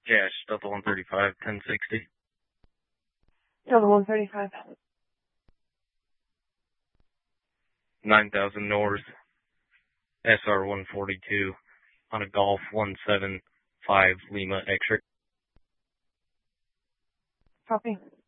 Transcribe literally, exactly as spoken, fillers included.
Yeah, it's Delta one thirty-five, ten sixty. Delta one thirty-five. nine thousand north, S R one forty-two, on a Golf one seven five Lima X-ray. Copy.